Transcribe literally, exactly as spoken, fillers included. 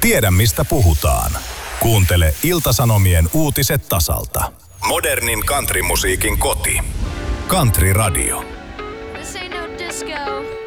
Tiedä mistä puhutaan. Kuuntele Ilta-Sanomien uutiset tasalta. Modernin countrymusiikin koti. Country Radio. This ain't no disco.